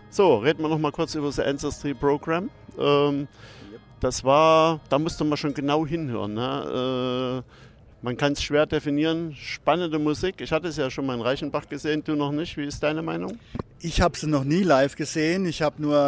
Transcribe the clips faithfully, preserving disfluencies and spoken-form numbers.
So, reden wir noch mal kurz über das Ancestry Program. Ähm, das war, da musste man schon genau hinhören. Ne? Äh, man kann es schwer definieren. Spannende Musik. Ich hatte es ja schon mal in Reichenbach gesehen, du noch nicht. Wie ist deine Meinung? Ich habe sie noch nie live gesehen. Ich habe nur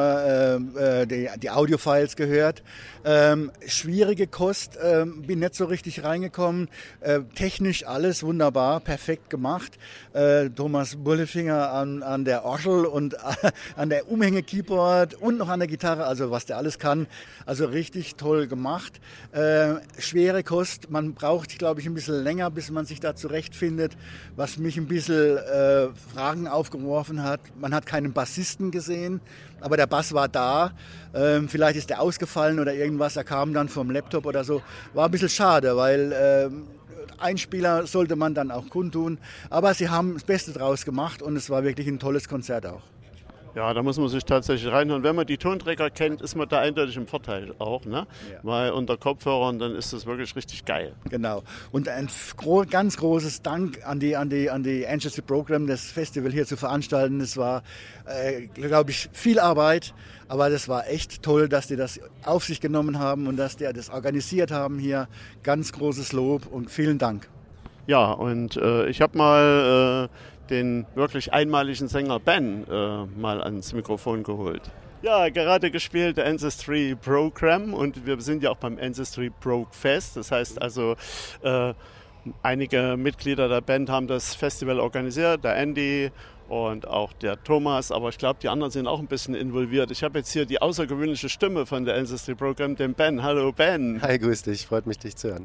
äh, die, die Audiofiles gehört. Ähm, schwierige Kost, äh, bin nicht so richtig reingekommen. Äh, technisch alles wunderbar, perfekt gemacht. Äh, Thomas Bullefinger an, an der Orgel und an der Umhänge-Keyboard und noch an der Gitarre, also was der alles kann. Also richtig toll gemacht. Äh, schwere Kost, man braucht, glaube ich, ein bisschen länger, bis man sich da zurechtfindet, was mich ein bisschen äh, Fragen aufgeworfen hat. Man hat keinen Bassisten gesehen, aber der Bass war da. Ähm, vielleicht ist der ausgefallen oder irgendwas, er kam dann vom Laptop oder so. War ein bisschen schade, weil ähm, Einspieler sollte man dann auch kundtun. Aber sie haben das Beste draus gemacht und es war wirklich ein tolles Konzert auch. Ja, da muss man sich tatsächlich reinhören. Wenn man die Tonträger kennt, ist man da eindeutig im Vorteil auch, ne? Ja. Weil unter Kopfhörern, dann ist das wirklich richtig geil. Genau. Und ein gro- ganz großes Dank an die, an die, an die Ancestry Program, das Festival hier zu veranstalten. Es war, äh, glaube ich, viel Arbeit, aber das war echt toll, dass die das auf sich genommen haben und dass die das organisiert haben hier. Ganz großes Lob und vielen Dank. Ja, und äh, ich habe mal äh, den wirklich einmaligen Sänger Ben äh, mal ans Mikrofon geholt. Ja, gerade gespielt der Ancestry Program und wir sind ja auch beim Ancestry Prog Fest. Das heißt also, äh, einige Mitglieder der Band haben das Festival organisiert, der Andy und auch der Thomas, aber ich glaube, die anderen sind auch ein bisschen involviert. Ich habe jetzt hier die außergewöhnliche Stimme von der Ancestry Program, den Ben. Hallo Ben. Hi, grüß dich, freut mich, dich zu hören.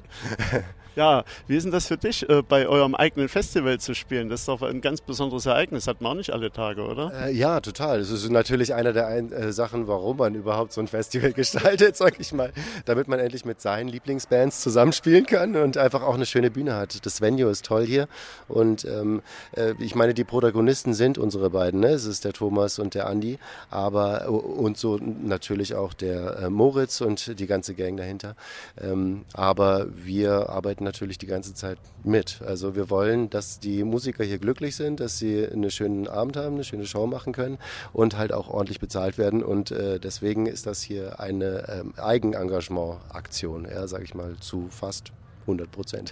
Ja, wie ist denn das für dich, äh, bei eurem eigenen Festival zu spielen? Das ist doch ein ganz besonderes Ereignis, hat man auch nicht alle Tage, oder? Äh, ja, total. Es ist natürlich eine der ein, äh, Sachen, warum man überhaupt so ein Festival gestaltet, sag ich mal. Damit man endlich mit seinen Lieblingsbands zusammenspielen kann und einfach auch eine schöne Bühne hat. Das Venue ist toll hier und ähm, äh, ich meine, die Protagonisten sind unsere beiden, ne? Es ist der Thomas und der Andi, aber und so natürlich auch der äh, Moritz und die ganze Gang dahinter. Ähm, aber wir arbeiten natürlich die ganze Zeit mit. Also wir wollen, dass die Musiker hier glücklich sind, dass sie einen schönen Abend haben, eine schöne Show machen können und halt auch ordentlich bezahlt werden und äh, deswegen ist das hier eine ähm, Eigenengagement-Aktion, ja, sage ich mal, zu fast hundert Prozent.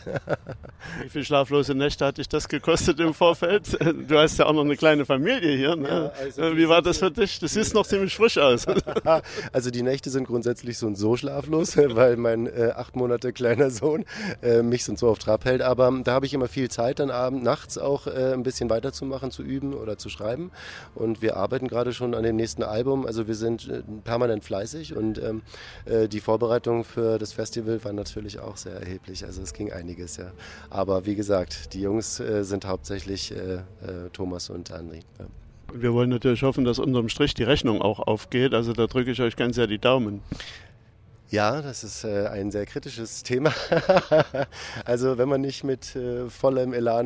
Wie viele schlaflose Nächte hat dich das gekostet im Vorfeld? Du hast ja auch noch eine kleine Familie hier. Ne? Ja, also wie war das für dich? Das sieht noch ziemlich frisch aus. Also die Nächte sind grundsätzlich so und so schlaflos, weil mein äh, acht Monate kleiner Sohn äh, mich so und so auf Trab hält. Aber da habe ich immer viel Zeit, dann abends, nachts auch äh, ein bisschen weiterzumachen, zu üben oder zu schreiben. Und wir arbeiten gerade schon an dem nächsten Album. Also wir sind äh, permanent fleißig und ähm, äh, die Vorbereitung für das Festival war natürlich auch sehr erheblich. Also es ging einiges, ja. Aber wie gesagt, die Jungs äh, sind hauptsächlich äh, äh, Thomas und André. Ja. Und wir wollen natürlich hoffen, dass unterm Strich die Rechnung auch aufgeht. Also da drücke ich euch ganz sehr die Daumen. Ja, das ist äh, ein sehr kritisches Thema. Also wenn man nicht mit äh, vollem Elan